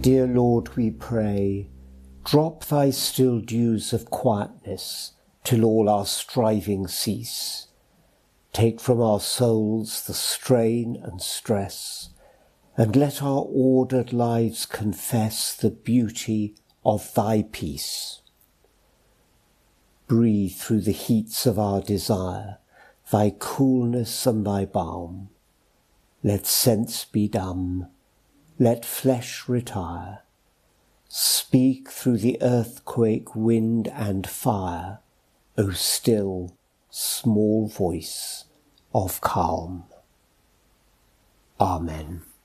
Dear Lord, we pray, drop thy still dews of quietness till all our striving cease. Take from our souls the strain and stress, and let our ordered lives confess the beauty of thy peace. Breathe through the heats of our desire thy coolness and thy balm. Let sense be dumb, let flesh retire. Speak through the earthquake, wind and fire, O still, small voice of calm. Amen.